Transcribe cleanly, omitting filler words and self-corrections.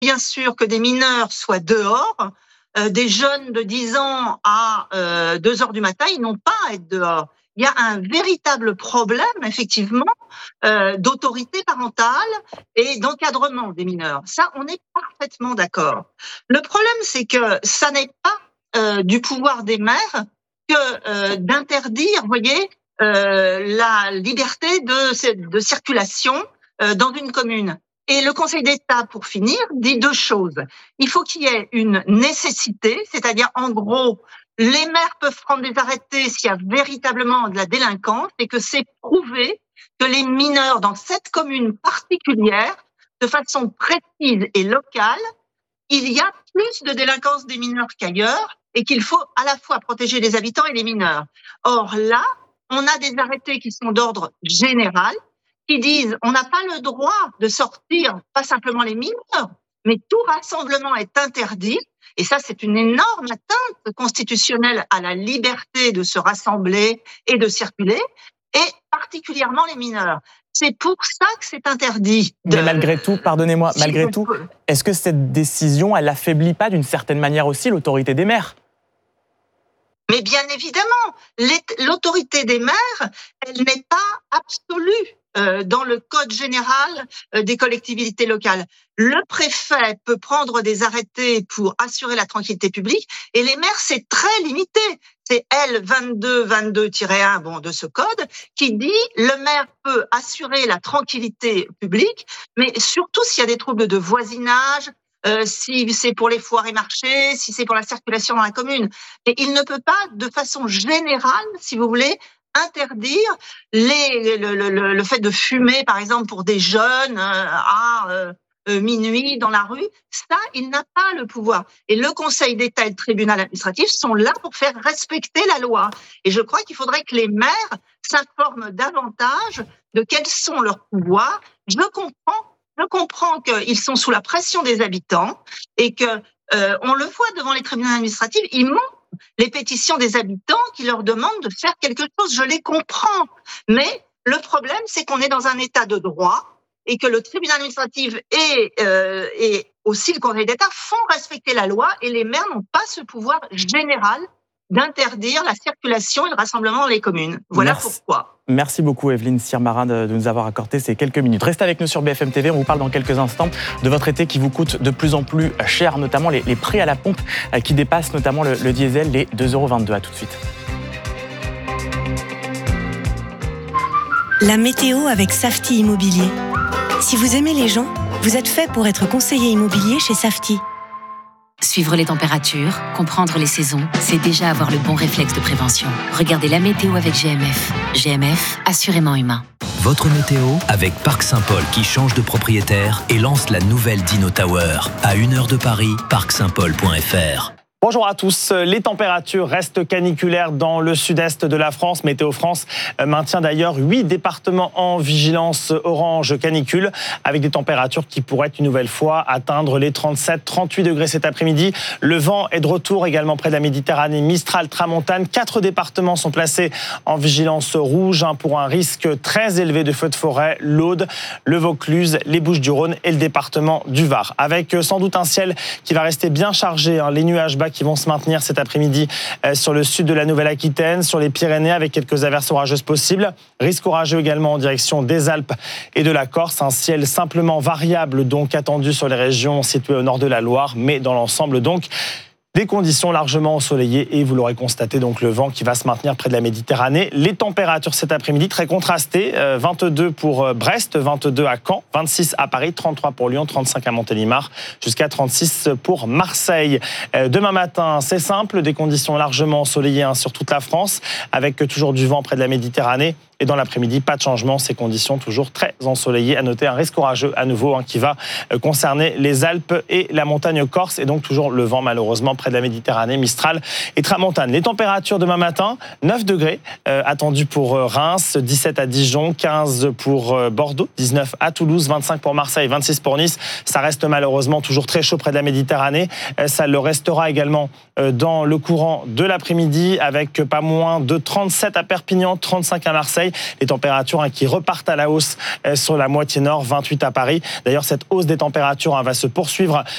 bien sûr que des mineurs soient dehors. Des jeunes de 10 ans à 2 heures du matin, ils n'ont pas à être dehors. Il y a un véritable problème, effectivement, d'autorité parentale et d'encadrement des mineurs. Ça, on est parfaitement d'accord. Le problème, c'est que ça n'est pas du pouvoir des maires que d'interdire, vous voyez, la liberté de circulation dans une commune. Et le Conseil d'État, pour finir, dit 2 choses. Il faut qu'il y ait une nécessité, c'est-à-dire, en gros, les maires peuvent prendre des arrêtés s'il y a véritablement de la délinquance et que c'est prouvé que les mineurs dans cette commune particulière, de façon précise et locale, il y a plus de délinquance des mineurs qu'ailleurs et qu'il faut à la fois protéger les habitants et les mineurs. Or là, on a des arrêtés qui sont d'ordre général, qui disent on n'a pas le droit de sortir, pas simplement les mineurs, mais tout rassemblement est interdit. Et ça, c'est une énorme atteinte constitutionnelle à la liberté de se rassembler et de circuler, et particulièrement les mineurs. C'est pour ça que c'est interdit. Mais malgré tout, pardonnez-moi, malgré tout, est-ce que cette décision, elle affaiblit pas d'une certaine manière aussi l'autorité des maires ? Mais bien évidemment, l'autorité des maires, elle n'est pas absolue dans le code général des collectivités locales. Le préfet peut prendre des arrêtés pour assurer la tranquillité publique et les maires, c'est très limité. C'est L2222-1 de ce code qui dit le maire peut assurer la tranquillité publique, mais surtout s'il y a des troubles de voisinage, si c'est pour les foires et marchés, si c'est pour la circulation dans la commune. Et il ne peut pas, de façon générale, si vous voulez, interdire le fait de fumer, par exemple, pour des jeunes à minuit dans la rue. Ça, il n'a pas le pouvoir. Et le Conseil d'État et le tribunal administratif sont là pour faire respecter la loi. Et je crois qu'il faudrait que les maires s'informent davantage de quels sont leurs pouvoirs. Je comprends qu'ils sont sous la pression des habitants et que on le voit devant les tribunaux administratifs, ils montent les pétitions des habitants qui leur demandent de faire quelque chose. Je les comprends, mais le problème, c'est qu'on est dans un état de droit et que le tribunal administratif et aussi le Conseil d'État font respecter la loi et les maires n'ont pas ce pouvoir général d'interdire la circulation et le rassemblement dans les communes. Voilà pourquoi. Merci beaucoup Evelyne Sirmarin de nous avoir accordé ces quelques minutes. Restez avec nous sur BFM TV, on vous parle dans quelques instants de votre été qui vous coûte de plus en plus cher, notamment les prix à la pompe qui dépassent notamment le diesel, les 2,22 €. À tout de suite. La météo avec Safety Immobilier. Si vous aimez les gens, vous êtes fait pour être conseiller immobilier chez Safety. Suivre les températures, comprendre les saisons, c'est déjà avoir le bon réflexe de prévention. Regardez la météo avec GMF. GMF, assurément humain. Votre météo avec Parc Saint-Paul qui change de propriétaire et lance la nouvelle Dino Tower. À 1 heure de Paris, parcsaintpaul.fr. Bonjour à tous. Les températures restent caniculaires dans le sud-est de la France. Météo France maintient d'ailleurs 8 départements en vigilance orange canicule avec des températures qui pourraient une nouvelle fois atteindre les 37-38 degrés cet après-midi. Le vent est de retour également près de la Méditerranée, Mistral, Tramontane. 4 départements sont placés en vigilance rouge pour un risque très élevé de feux de forêt, l'Aude, le Vaucluse, les Bouches-du-Rhône et le département du Var. Avec sans doute un ciel qui va rester bien chargé, les nuages bas qui vont se maintenir cet après-midi sur le sud de la Nouvelle-Aquitaine, sur les Pyrénées avec quelques averses orageuses possibles. Risque orageux également en direction des Alpes et de la Corse. Un ciel simplement variable donc attendu sur les régions situées au nord de la Loire, mais dans l'ensemble donc des conditions largement ensoleillées et vous l'aurez constaté, donc le vent qui va se maintenir près de la Méditerranée. Les températures cet après-midi très contrastées, 22 pour Brest, 22 à Caen, 26 à Paris, 33 pour Lyon, 35 à Montélimar, jusqu'à 36 pour Marseille. Demain matin, c'est simple, des conditions largement ensoleillées sur toute la France, avec toujours du vent près de la Méditerranée. Et dans l'après-midi, pas de changement, ces conditions toujours très ensoleillées. À noter un risque orageux à nouveau qui va concerner les Alpes et la montagne corse. Et donc toujours le vent malheureusement près de la Méditerranée, Mistral et Tramontane. Les températures demain matin, 9 degrés attendus pour Reims, 17 à Dijon, 15 pour Bordeaux, 19 à Toulouse, 25 pour Marseille, 26 pour Nice. Ça reste malheureusement toujours très chaud près de la Méditerranée. Ça le restera également dans le courant de l'après-midi avec pas moins de 37 à Perpignan, 35 à Marseille. Les températures qui repartent à la hausse sur la moitié nord, 28 à Paris. D'ailleurs, cette hausse des températures va se poursuivre